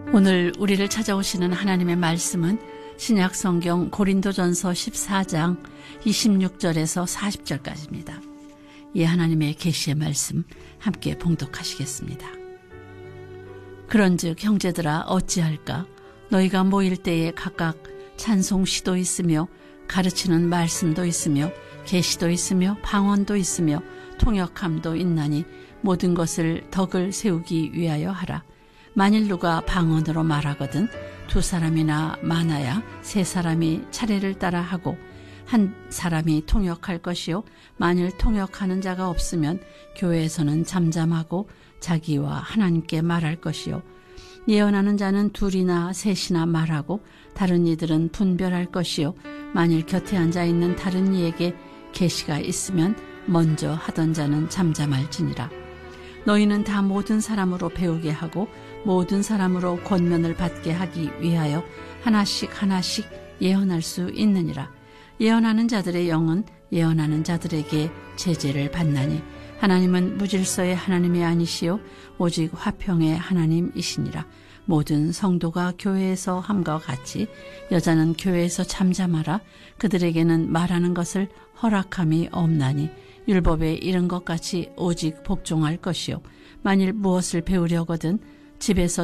오늘 우리를 찾아오시는 하나님의 말씀은 신약 성경 고린도전서 14장 26절에서 40절까지입니다. 이 하나님의 계시의 말씀 함께 봉독하시겠습니다. 그런즉 형제들아 어찌할까? 너희가 모일 때에 각각 찬송시도 있으며 가르치는 말씀도 있으며 계시도 있으며 방언도 있으며 통역함도 있나니 모든 것을 덕을 세우기 위하여 하라. 만일 누가 방언으로 말하거든 두 사람이나 많아야 세 사람이 차례를 따라 하고 한 사람이 통역할 것이요 만일 통역하는 자가 없으면 교회에서는 잠잠하고 자기와 하나님께 말할 것이요 예언하는 자는 둘이나 셋이나 말하고 다른 이들은 분별할 것이요 만일 곁에 앉아 있는 다른 이에게 계시가 있으면 먼저 하던 자는 잠잠할지니라. 너희는 다 모든 사람으로 배우게 하고 모든 사람으로 권면을 받게 하기 위하여 하나씩 예언할 수 있느니라. 예언하는 자들의 영은 예언하는 자들에게 제재를 받나니 하나님은 무질서의 하나님이 아니시요 오직 화평의 하나님이시니라. 모든 성도가 교회에서 함과 같이 여자는 교회에서 잠잠하라. 그들에게는 말하는 것을 허락함이 없나니 율법에 이른 것 같이 오직 복종할 것이요 만일 무엇을 배우려거든 집에서